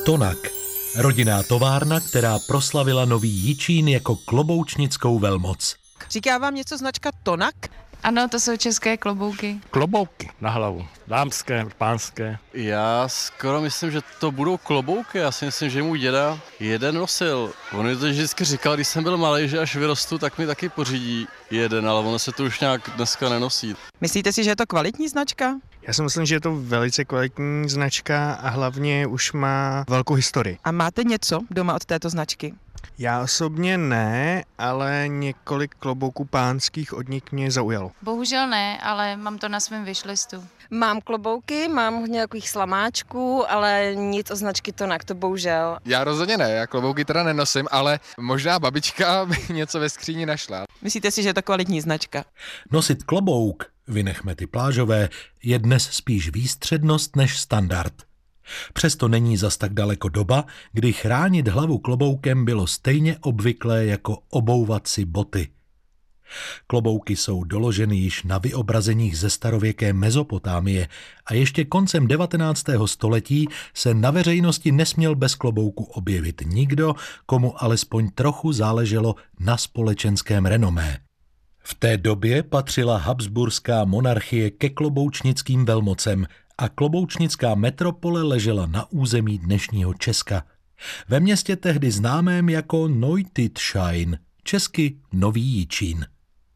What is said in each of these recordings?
Tonak. Rodinná továrna, která proslavila Nový Jičín jako kloboučnickou velmoc. Říká vám něco značka Tonak? Ano, to jsou české klobouky. Klobouky na hlavu, dámské, pánské. Já skoro myslím, že to budou klobouky. Já si myslím, že můj děda jeden nosil. On mi to vždycky říkal, když jsem byl malý, že až vyrostu, tak mi taky pořídí jeden, ale ono se to už nějak dneska nenosí. Myslíte si, že je to kvalitní značka? Já si myslím, že je to velice kvalitní značka a hlavně už má velkou historii. A máte něco doma od této značky? Já osobně ne, ale několik klobouků pánských od nich mě zaujalo. Bohužel ne, ale mám to na svém wishlistu. Mám klobouky, mám hodně takových slamáčků, ale nic o značky Tonak, to bohužel. Já rozhodně ne, já klobouky teda nenosím, ale možná babička by něco ve skříni našla. Myslíte si, že je to kvalitní značka? Nosit klobouk, vynechme ty plážové, je dnes spíš výstřednost než standard. Přesto není zas tak daleko doba, kdy chránit hlavu kloboukem bylo stejně obvyklé jako obouvat si boty. Klobouky jsou doloženy již na vyobrazeních ze starověké Mezopotámie a ještě koncem 19. století se na veřejnosti nesměl bez klobouku objevit nikdo, komu alespoň trochu záleželo na společenském renomé. V té době patřila habsburská monarchie ke kloboučnickým velmocem a kloboučnická metropole ležela na území dnešního Česka. Ve městě tehdy známém jako Neutitschein, česky Nový Jičín.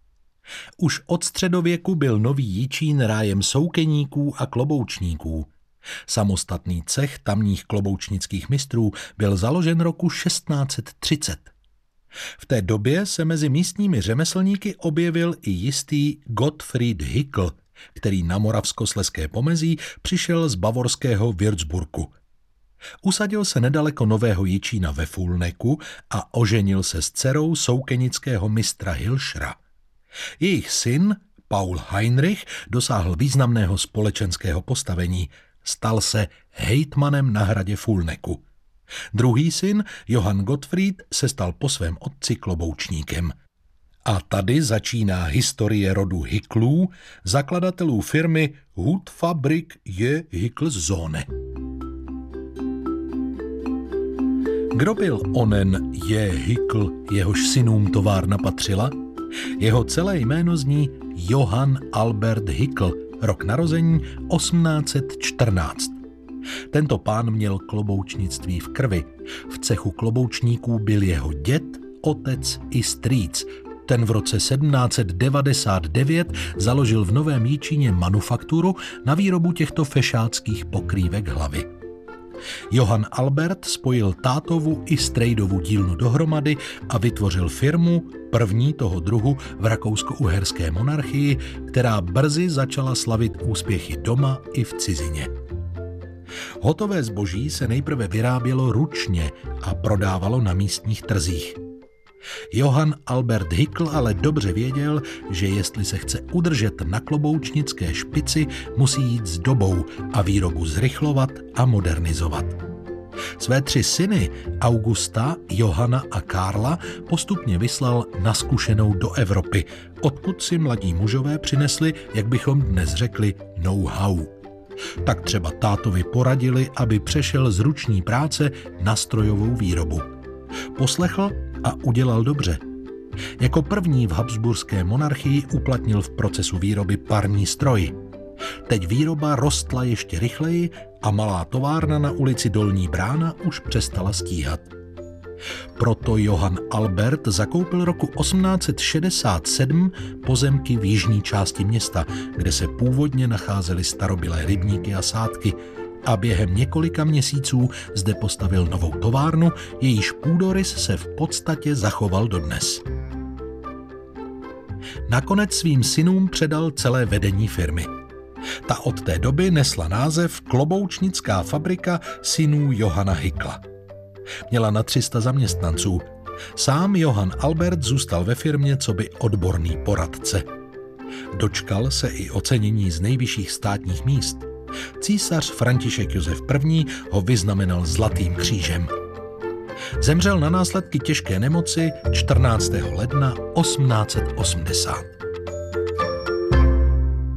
Už od středověku byl Nový Jičín rájem soukeníků a kloboučníků. Samostatný cech tamních kloboučnických mistrů byl založen roku 1630. V té době se mezi místními řemeslníky objevil i jistý Gottfried Hickel, který na moravskoslezské pomezí přišel z bavorského Würzburgu. Usadil se nedaleko Nového Jičína ve Fulneku a oženil se s dcerou soukenického mistra Hilšra. Jejich syn, Paul Heinrich, dosáhl významného společenského postavení. Stal se hejtmanem na hradě Fulneku. Druhý syn, Johann Gottfried, se stal po svém otci kloboučníkem. A tady začíná historie rodu Hicklů, zakladatelů firmy Hutfabrik je Hicklzone. Kdo byl onen je Hickl, jehož synům továrna patřila? Jeho celé jméno zní Johann Albert Hickl, rok narození 1814. Tento pán měl kloboučnictví v krvi. V cechu kloboučníků byl jeho děd, otec i strýc. Ten v roce 1799 založil v Novém Jičíně manufakturu na výrobu těchto fešáckých pokrývek hlavy. Johann Albert spojil tátovu i strejdovu dílnu dohromady a vytvořil firmu, první toho druhu v rakousko-uherské monarchii, která brzy začala slavit úspěchy doma i v cizině. Hotové zboží se nejprve vyrábělo ručně a prodávalo na místních trzích. Johann Albert Hickl ale dobře věděl, že jestli se chce udržet na kloboučnické špici, musí jít s dobou a výrobu zrychlovat a modernizovat. Své 3 syny, Augusta, Johana a Karla, postupně vyslal na zkušenou do Evropy, odkud si mladí mužové přinesli, jak bychom dnes řekli, know-how. Tak třeba tátovi poradili, aby přešel z ruční práce na strojovou výrobu. Poslechl a udělal dobře. Jako první v habsburské monarchii uplatnil v procesu výroby parní stroj. Teď výroba rostla ještě rychleji a malá továrna na ulici Dolní Brána už přestala stíhat. Proto Johann Albert zakoupil roku 1867 pozemky v jižní části města, kde se původně nacházely starobylé rybníky a sádky, a během několika měsíců zde postavil novou továrnu, jejíž půdorys se v podstatě zachoval dodnes. Nakonec svým synům předal celé vedení firmy. Ta od té doby nesla název Kloboučnická fabrika synů Johanna Hickla. Měla na 300 zaměstnanců. Sám Johann Albert zůstal ve firmě coby odborný poradce. Dočkal se i ocenění z nejvyšších státních míst. Císař František Josef I. ho vyznamenal Zlatým křížem. Zemřel na následky těžké nemoci 14. ledna 1880.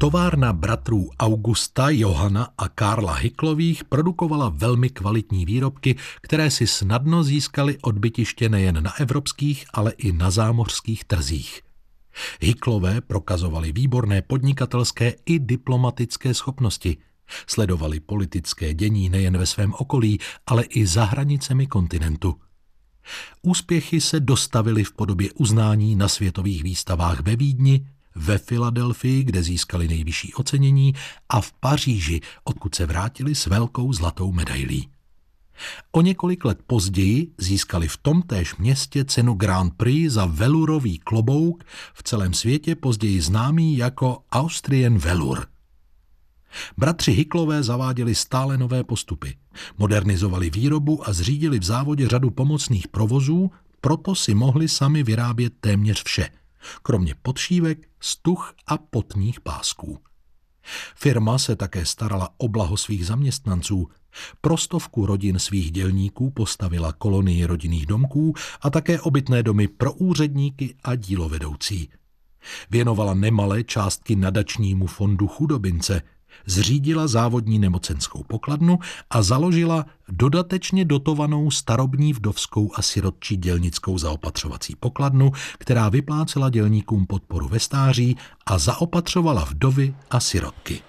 Továrna bratrů Augusta, Johana a Karla Hicklových produkovala velmi kvalitní výrobky, které si snadno získaly odbytiště nejen na evropských, ale i na zámořských trzích. Hicklové prokazovali výborné podnikatelské i diplomatické schopnosti. Sledovali politické dění nejen ve svém okolí, ale i za hranicemi kontinentu. Úspěchy se dostavily v podobě uznání na světových výstavách ve Vídni, ve Filadelfii, kde získali nejvyšší ocenění, a v Paříži, odkud se vrátili s velkou zlatou medailí. O několik let později získali v tomtéž městě cenu Grand Prix za velurový klobouk, v celém světě později známý jako Austrian Velour. Bratři Hicklové zaváděli stále nové postupy, modernizovali výrobu a zřídili v závodě řadu pomocných provozů, proto si mohli sami vyrábět téměř vše, kromě podšívek, stuh a potních pásků. Firma se také starala o blaho svých zaměstnanců. Pro 100 rodin svých dělníků postavila kolonii rodinných domků a také obytné domy pro úředníky a dílovedoucí. Věnovala nemalé částky nadačnímu fondu chudobince, zřídila závodní nemocenskou pokladnu a založila dodatečně dotovanou starobní vdovskou a sirotčí dělnickou zaopatřovací pokladnu, která vyplácela dělníkům podporu ve stáří a zaopatřovala vdovy a sirotky.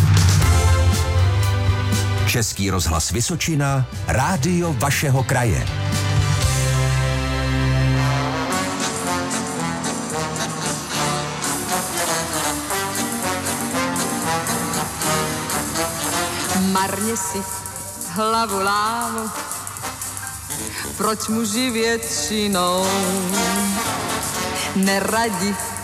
Český rozhlas Vysočina, rádio vašeho kraje. Marně si hlavu lámu, proč muži většinou neradi